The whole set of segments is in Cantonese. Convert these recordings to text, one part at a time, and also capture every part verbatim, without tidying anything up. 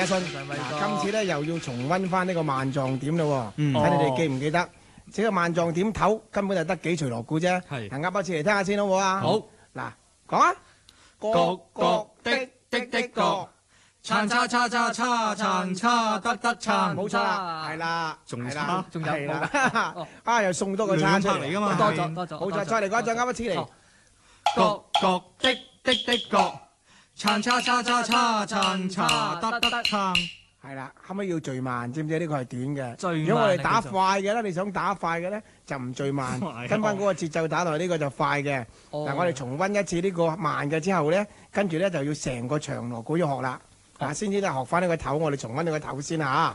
阿信，嗱，今次咧又要重溫翻呢個萬狀點咯， 嗯睇你哋記唔記得？呢個萬狀點頭根本就得幾隨鑼鼓啫。 係嗱，噏一次嚟聽下先好唔好啊？ 好， 嗱，講啊！ 各各的的的各，撐叉叉叉叉撐叉得得撐， 冇錯啦，係啦， 仲係啦差， 仲有係啦哦， 啊又送多個叉出兩拍嚟㗎嘛多咗多咗， 冇錯，再嚟講一再噏一次嚟。 各各的的的各，撐叉叉叉叉撐叉得得撐。 係啦，後尾要序慢，知唔知？呢個係短嘅。 序慢如果我哋打快嘅咧，你想打快嘅咧，就唔序慢，跟翻嗰個節奏打落去，呢個就快嘅。 哦嗱，我哋重溫一次呢個慢嘅之後咧，跟住咧就要成個長鑼鼓要學啦。嗱，先至咧學翻呢個頭，我哋重溫呢個頭先嚇。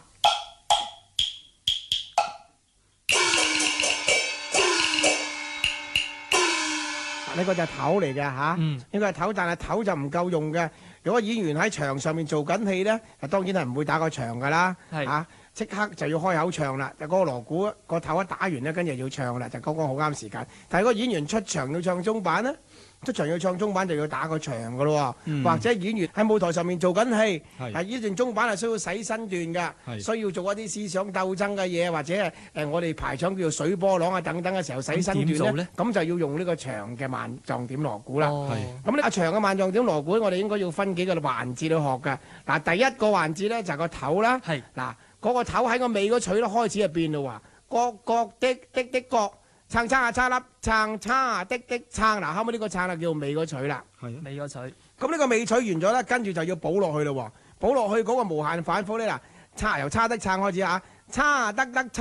呢個就係頭嚟嘅嚇， 嗯呢個係頭，但係頭就唔夠用嘅。如果演員喺場上面做緊戲咧，當然係唔會打個場㗎啦， 係嚇即刻就要開口唱啦。就嗰個鑼鼓個頭一打完咧，跟住要唱啦，就剛剛好啱時間。但係如果演員出場要唱中板咧，出場要唱中板就要打個場㗎咯喎，或者演員喺舞台上面做緊戲，係呢段中板係需要洗身段㗎，需要做一啲思想鬥爭嘅嘢，或者係誒我哋排場叫做水波浪啊等等嘅時候洗身段咧，咁就要用呢個長嘅萬狀點鑼鼓啦。咁呢個長嘅萬狀點鑼鼓，我哋應該要分幾個環節去學㗎。嗱，第一個環節咧就係個頭啦。 係嗱，嗰個頭喺個尾嗰錘咧開始就變啦喎，各各的的的各，撐叉啊叉粒，撐叉的的撐。嗱，後尾呢個撐啊叫做尾嗰錘啦。 尾個錘。 咁呢個尾錘完咗咧，跟住就要補落去咯喎，補落去嗰個無限反覆咧嗱，叉由叉的撐開始啊，叉得得。